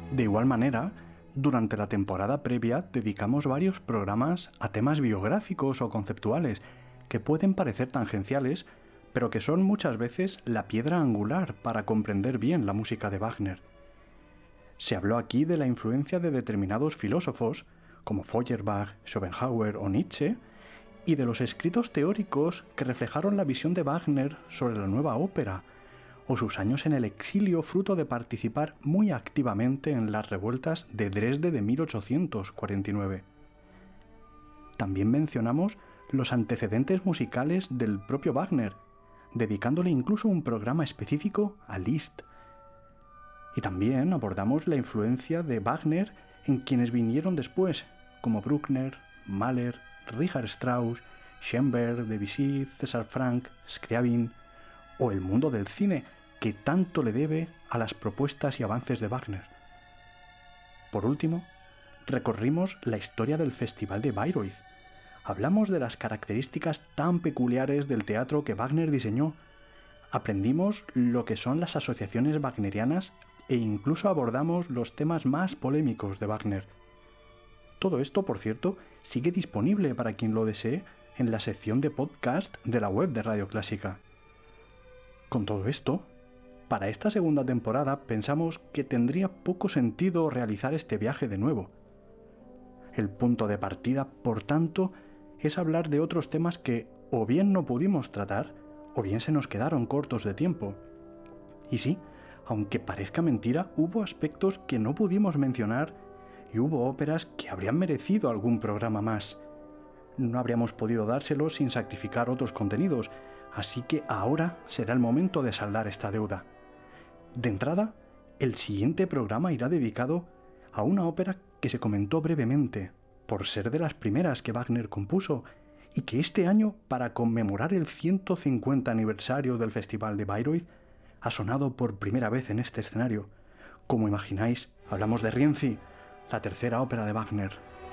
De igual manera, durante la temporada previa dedicamos varios programas a temas biográficos o conceptuales que pueden parecer tangenciales, pero que son muchas veces la piedra angular para comprender bien la música de Wagner. Se habló aquí de la influencia de determinados filósofos, como Feuerbach, Schopenhauer o Nietzsche, y de los escritos teóricos que reflejaron la visión de Wagner sobre la nueva ópera, o sus años en el exilio fruto de participar muy activamente en las revueltas de Dresde de 1849. También mencionamos los antecedentes musicales del propio Wagner, dedicándole incluso un programa específico a Liszt. Y también abordamos la influencia de Wagner en quienes vinieron después, como Bruckner, Mahler, Richard Strauss, Schoenberg, Debussy, César Franck, Scriabin, o el mundo del cine, que tanto le debe a las propuestas y avances de Wagner. Por último, recorrimos la historia del Festival de Bayreuth. Hablamos de las características tan peculiares del teatro que Wagner diseñó. Aprendimos lo que son las asociaciones wagnerianas e incluso abordamos los temas más polémicos de Wagner. Todo esto, por cierto, sigue disponible para quien lo desee en la sección de podcast de la web de Radio Clásica. Con todo esto, para esta segunda temporada pensamos que tendría poco sentido realizar este viaje de nuevo. El punto de partida, por tanto, es hablar de otros temas que o bien no pudimos tratar, o bien se nos quedaron cortos de tiempo. Y sí, aunque parezca mentira, hubo aspectos que no pudimos mencionar y hubo óperas que habrían merecido algún programa más. No habríamos podido dárselos sin sacrificar otros contenidos, así que ahora será el momento de saldar esta deuda. De entrada, el siguiente programa irá dedicado a una ópera que se comentó brevemente, por ser de las primeras que Wagner compuso, y que este año, para conmemorar el 150 aniversario del Festival de Bayreuth, ha sonado por primera vez en este escenario. Como imagináis, hablamos de Rienzi, la tercera ópera de Wagner.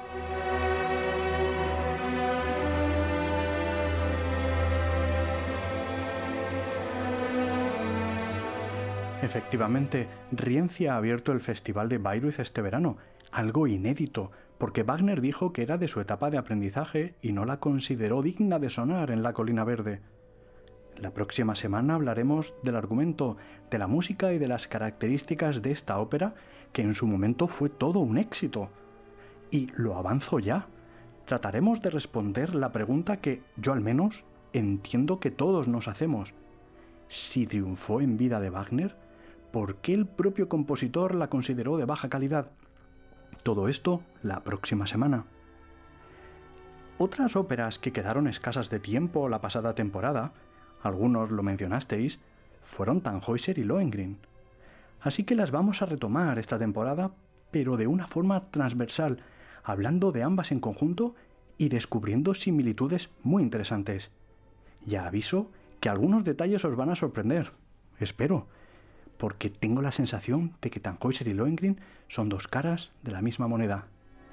Efectivamente, Rienzi ha abierto el Festival de Bayreuth este verano, algo inédito, porque Wagner dijo que era de su etapa de aprendizaje y no la consideró digna de sonar en la Colina Verde. La próxima semana hablaremos del argumento, de la música y de las características de esta ópera, que en su momento fue todo un éxito. Y lo avanzo ya. Trataremos de responder la pregunta que yo al menos entiendo que todos nos hacemos. Si triunfó en vida de Wagner, ¿por qué el propio compositor la consideró de baja calidad? Todo esto la próxima semana. Otras óperas que quedaron escasas de tiempo la pasada temporada, algunos lo mencionasteis, fueron Tannhäuser y Lohengrin. Así que las vamos a retomar esta temporada, pero de una forma transversal, hablando de ambas en conjunto y descubriendo similitudes muy interesantes. Ya aviso que algunos detalles os van a sorprender, espero, porque tengo la sensación de que Tannhäuser y Lohengrin son dos caras de la misma moneda.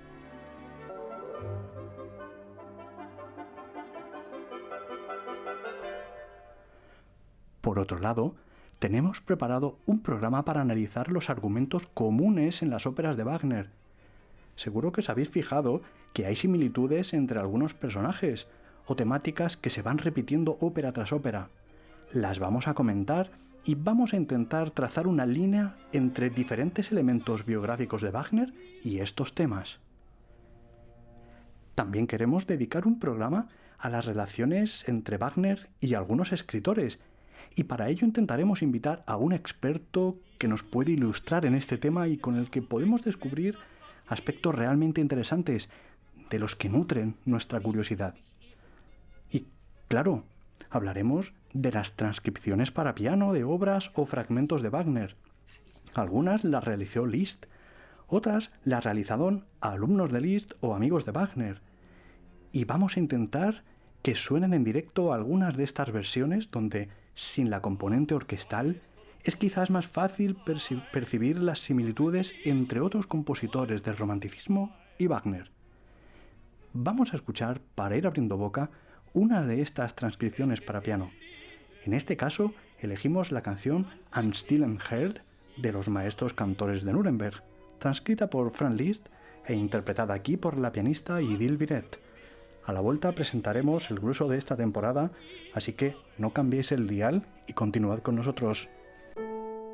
Por otro lado, tenemos preparado un programa para analizar los argumentos comunes en las óperas de Wagner. Seguro que os habéis fijado que hay similitudes entre algunos personajes o temáticas que se van repitiendo ópera tras ópera. Las vamos a comentar y vamos a intentar trazar una línea entre diferentes elementos biográficos de Wagner y estos temas. También queremos dedicar un programa a las relaciones entre Wagner y algunos escritores, y para ello intentaremos invitar a un experto que nos puede ilustrar en este tema y con el que podemos descubrir aspectos realmente interesantes, de los que nutren nuestra curiosidad. Y, claro, hablaremos de las transcripciones para piano de obras o fragmentos de Wagner. Algunas las realizó Liszt, otras las realizaron alumnos de Liszt o amigos de Wagner. Y vamos a intentar que suenen en directo algunas de estas versiones donde, sin la componente orquestal, es quizás más fácil percibir las similitudes entre otros compositores del romanticismo y Wagner. Vamos a escuchar, para ir abriendo boca, una de estas transcripciones para piano. En este caso, elegimos la canción Am stillen Herd de los maestros cantores de Nuremberg, transcrita por Fran Liszt e interpretada aquí por la pianista Idil Biret. A la vuelta presentaremos el grueso de esta temporada, así que no cambiéis el dial y continuad con nosotros.